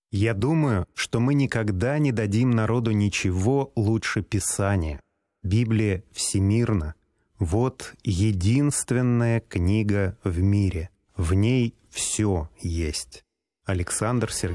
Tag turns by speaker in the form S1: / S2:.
S1: Я думаю, что мы никогда не дадим народу ничего лучше Писания. Библия всемирна. Вот единственная книга в мире. В ней все есть. Александр Сергеевич